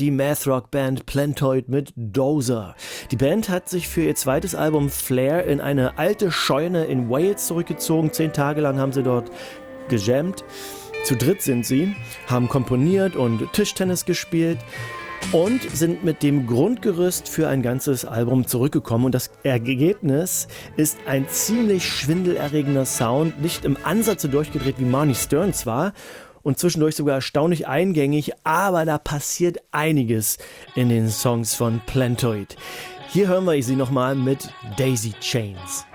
die Math-Rock-Band Plantoid mit Dozer. Die Band hat sich für ihr zweites Album Flair in eine alte Scheune in Wales zurückgezogen. 10 Tage lang haben sie dort gejammt. Zu dritt sind sie, haben komponiert und Tischtennis gespielt und sind mit dem Grundgerüst für ein ganzes Album zurückgekommen. Und das Ergebnis ist ein ziemlich schwindelerregender Sound, nicht im Ansatz so durchgedreht wie Marnie Stearns war und zwischendurch sogar erstaunlich eingängig, aber da passiert einiges in den Songs von Plantoid. Hier hören wir sie nochmal mit Daisy Chains.